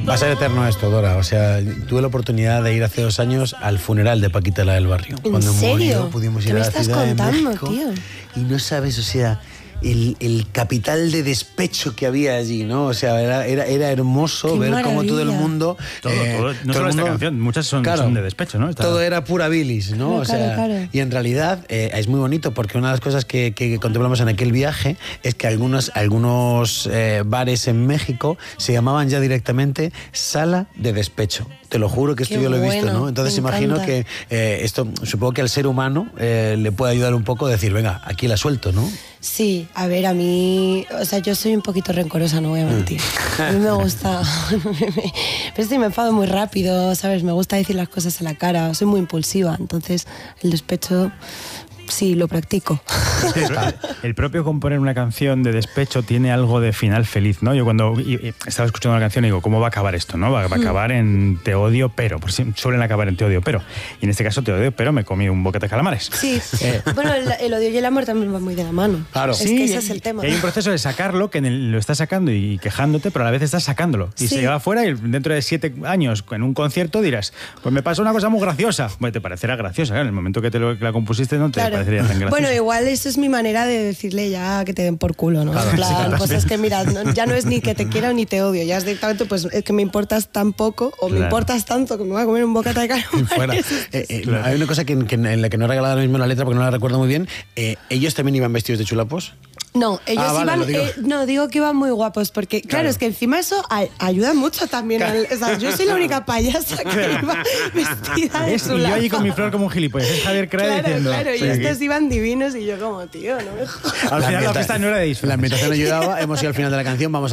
Va a ser eterno esto, Dora. O sea, tuve la oportunidad de ir hace 2 años al funeral de Paquita, la del barrio. ¿En Cuando serio? murió, pudimos ir a la Ciudad ¿Qué me estás de contando, México. tío? Y no sabes, o sea, el capital de despecho que había allí, ¿no? O sea, era hermoso Qué ver cómo todo el maravilla. mundo... Todo, no todo el solo esta mundo- canción, muchas son de despecho, ¿no? Todo era pura bilis, ¿no? Claro, o sea, claro. Y en realidad es muy bonito porque una de las cosas que contemplamos en aquel viaje es que algunos bares en México se llamaban ya directamente sala de despecho. Te lo juro que esto Qué yo lo he visto, bueno, ¿no? Entonces me imagino encanta. que esto, supongo que al ser humano le puede ayudar un poco a decir, venga, aquí la suelto, ¿no? Sí, a ver, a mí, o sea, yo soy un poquito rencorosa, no voy a mentir. A mí me gusta, pero sí me enfado muy rápido, ¿sabes? Me gusta decir las cosas a la cara, soy muy impulsiva, entonces el despecho sí lo practico. El propio componer una canción de despecho tiene algo de final feliz, ¿no? Yo cuando estaba escuchando la canción digo, ¿cómo va a acabar esto, no? Va a acabar en te odio, pero. Por si suelen acabar en te odio, pero. Y en este caso te odio, pero me comí un boquete de calamares. Sí, bueno, el odio y el amor también van muy de la mano. Claro. Es que ese es el tema. Y hay un proceso de sacarlo que lo estás sacando y quejándote, pero a la vez estás sacándolo. Y Sí. se lleva afuera y dentro de 7 años en un concierto dirás, pues me pasó una cosa muy graciosa. Bueno, te parecerá graciosa, claro, en el momento que que la compusiste no te Claro. parecería tan graciosa. Bueno, igual eso es mi manera de decirle ya que te den por culo, ¿no? Claro, En plan, sí, claro. pues es que mira, ya no es ni que te quiera ni te odio, ya es directamente pues es que me importas tan poco o me Claro. importas tanto que me voy a comer un bocata de calamares. Fuera. Hay una cosa en la que no he regalado ahora mismo la letra porque no la recuerdo muy bien. ¿Ellos también iban vestidos de chulapos? No, ellos Vale, iban, lo digo. no, digo que iban muy guapos, porque claro, es que encima eso ayuda mucho también. O sea, yo soy la única payasa que iba vestida de Y yo allí con mi flor como un gilipollas. Es Javier Cray Claro, diciendo... claro, y sí, estos iban divinos y yo como, tío, no me jodas. Al final la ambienta- fiesta no era de disfraz. La ambientación ayudaba, hemos ido al final de la canción, vamos